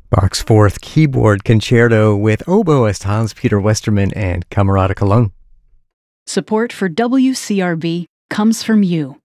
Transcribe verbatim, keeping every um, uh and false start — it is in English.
Bach's Fourth Keyboard Concerto with oboist Hans-Peter Westermann and Camerata Cologne. Support for W C R B comes from you.